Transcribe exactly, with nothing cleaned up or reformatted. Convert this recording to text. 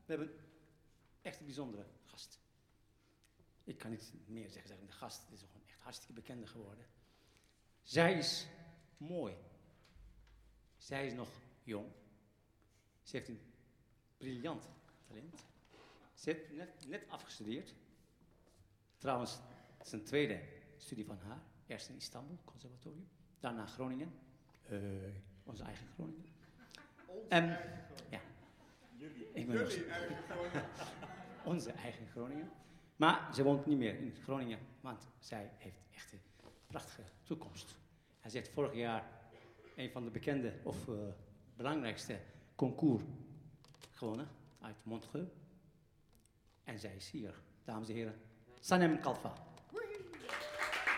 We hebben echt een bijzondere gast. Ik kan niet meer zeggen, zeggen de gast is gewoon echt hartstikke bekende geworden. Zij is mooi. Zij is nog jong. Ze heeft een briljant talent. Ze heeft net, net afgestudeerd. Trouwens, het is een tweede studie van haar. Eerst in Istanbul, conservatorium. Daarna Groningen. Uh, onze eigen Groningen. Onze en, eigen Groningen. Ja. Jullie, Ik ben Jullie nog, eigen Groningen. Onze eigen Groningen. Maar ze woont niet meer in Groningen, want zij heeft echt een prachtige toekomst. En ze heeft vorig jaar een van de bekende of uh, belangrijkste concours gewonnen uit Montreux. En zij is hier, dames en heren, Sanem Kalfa.